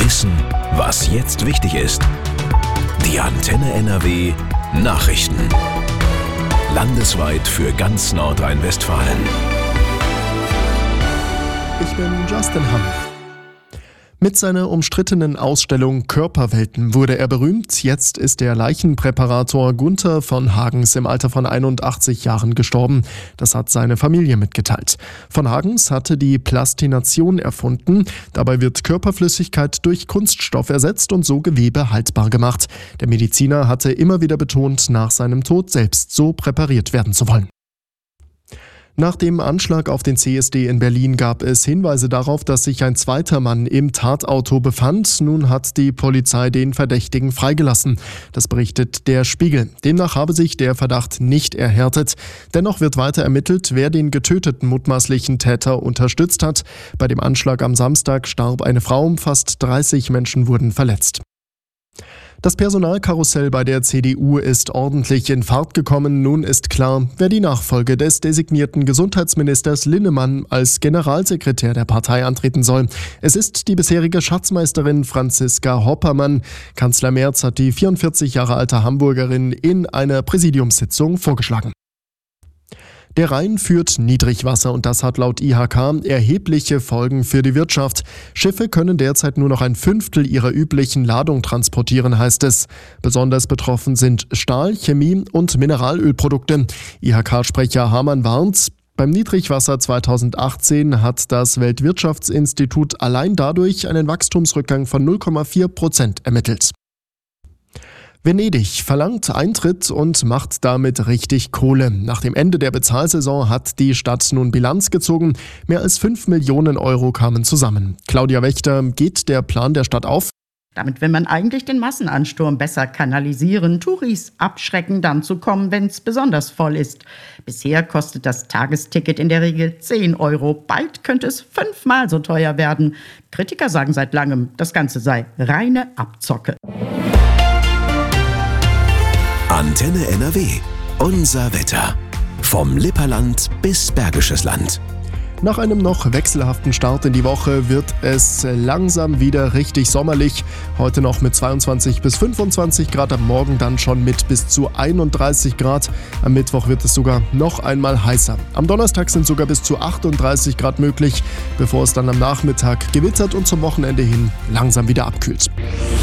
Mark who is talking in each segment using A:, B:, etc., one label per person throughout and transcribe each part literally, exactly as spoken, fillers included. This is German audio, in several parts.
A: Wissen, was jetzt wichtig ist. Die Antenne N R W Nachrichten. Landesweit für ganz Nordrhein-Westfalen.
B: Ich bin Justin Hamm. Mit seiner umstrittenen Ausstellung Körperwelten wurde er berühmt. Jetzt ist der Leichenpräparator Gunther von Hagens im Alter von einundachtzig Jahren gestorben. Das hat seine Familie mitgeteilt. Von Hagens hatte die Plastination erfunden. Dabei wird Körperflüssigkeit durch Kunststoff ersetzt und so Gewebe haltbar gemacht. Der Mediziner hatte immer wieder betont, nach seinem Tod selbst so präpariert werden zu wollen. Nach dem Anschlag auf den C S D in Berlin gab es Hinweise darauf, dass sich ein zweiter Mann im Tatauto befand. Nun hat die Polizei den Verdächtigen freigelassen. Das berichtet der Spiegel. Demnach habe sich der Verdacht nicht erhärtet. Dennoch wird weiter ermittelt, wer den getöteten mutmaßlichen Täter unterstützt hat. Bei dem Anschlag am Samstag starb eine Frau, fast dreißig Menschen wurden verletzt. Das Personalkarussell bei der C D U ist ordentlich in Fahrt gekommen. Nun ist klar, wer die Nachfolge des designierten Gesundheitsministers Linnemann als Generalsekretär der Partei antreten soll. Es ist die bisherige Schatzmeisterin Franziska Hoppermann. Kanzler Merz hat die vierundvierzig Jahre alte Hamburgerin in einer Präsidiumssitzung vorgeschlagen. Der Rhein führt Niedrigwasser und das hat laut I H K erhebliche Folgen für die Wirtschaft. Schiffe können derzeit nur noch ein Fünftel ihrer üblichen Ladung transportieren, heißt es. Besonders betroffen sind Stahl, Chemie und Mineralölprodukte. I H K-Sprecher Hamann warnt, beim Niedrigwasser zweitausendachtzehn hat das Weltwirtschaftsinstitut allein dadurch einen Wachstumsrückgang von null Komma vier Prozent ermittelt. Venedig verlangt Eintritt und macht damit richtig Kohle. Nach dem Ende der Bezahlsaison hat die Stadt nun Bilanz gezogen. Mehr als fünf Millionen Euro kamen zusammen. Claudia Wächter, geht der Plan der Stadt auf?
C: Damit will man eigentlich den Massenansturm besser kanalisieren, Touris abschrecken, dann zu kommen, wenn es besonders voll ist. Bisher kostet das Tagesticket in der Regel zehn Euro. Bald könnte es fünfmal so teuer werden. Kritiker sagen seit langem, das Ganze sei reine Abzocke.
A: Antenne N R W. Unser Wetter. Vom Lipperland bis Bergisches Land.
B: Nach einem noch wechselhaften Start in die Woche wird es langsam wieder richtig sommerlich. Heute noch mit zweiundzwanzig bis fünfundzwanzig Grad, am Morgen dann schon mit bis zu einunddreißig Grad. Am Mittwoch wird es sogar noch einmal heißer. Am Donnerstag sind sogar bis zu achtunddreißig Grad möglich, bevor es dann am Nachmittag gewittert und zum Wochenende hin langsam wieder abkühlt.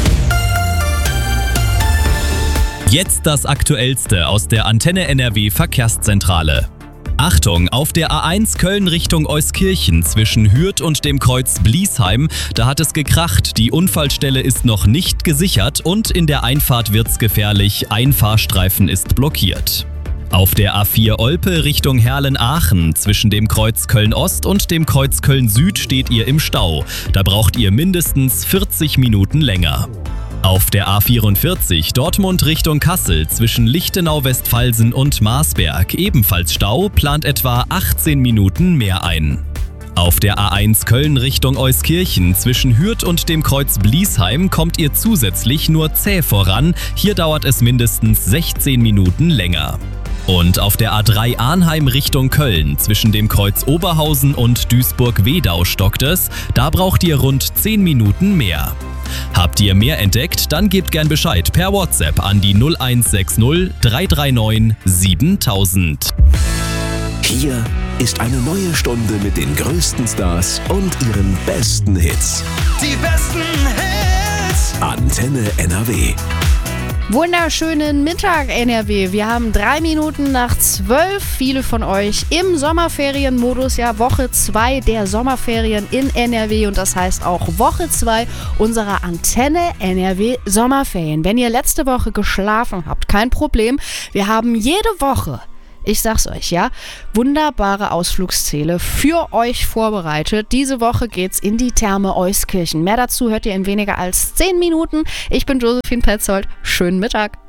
D: Jetzt das Aktuellste aus der Antenne N R W Verkehrszentrale. Achtung, auf der A eins Köln Richtung Euskirchen zwischen Hürth und dem Kreuz Bliesheim, da hat es gekracht. Die Unfallstelle ist noch nicht gesichert und in der Einfahrt wird's gefährlich. Ein Fahrstreifen ist blockiert. Auf der A vier Olpe Richtung Herlen-Aachen zwischen dem Kreuz Köln-Ost und dem Kreuz Köln-Süd steht ihr im Stau. Da braucht ihr mindestens vierzig Minuten länger. Auf der A vierundvierzig Dortmund Richtung Kassel zwischen Lichtenau-Westfalsen und Marsberg ebenfalls Stau, plant etwa achtzehn Minuten mehr ein. Auf der A eins Köln Richtung Euskirchen zwischen Hürth und dem Kreuz Bliesheim kommt ihr zusätzlich nur zäh voran, hier dauert es mindestens sechzehn Minuten länger. Und auf der A drei Arnheim Richtung Köln zwischen dem Kreuz Oberhausen und Duisburg-Wedau stockt es, da braucht ihr rund zehn Minuten mehr. Habt ihr mehr entdeckt, dann gebt gern Bescheid per WhatsApp an die null eins sechs null drei drei neun siebentausend.
A: Hier ist eine neue Stunde mit den größten Stars und ihren besten Hits.
E: Die besten Hits!
A: Antenne N R W.
F: Wunderschönen Mittag, N R W. Wir haben drei Minuten nach zwölf. Viele von euch im Sommerferienmodus. Ja, Woche zwei der Sommerferien in N R W. Und das heißt auch Woche zwei unserer Antenne N R W Sommerferien. Wenn ihr letzte Woche geschlafen habt, kein Problem. Wir haben jede Woche, ich sag's euch, ja, wunderbare Ausflugsziele für euch vorbereitet. Diese Woche geht's in die Therme Euskirchen. Mehr dazu hört ihr in weniger als zehn Minuten. Ich bin Josephine Petzold. Schönen Mittag.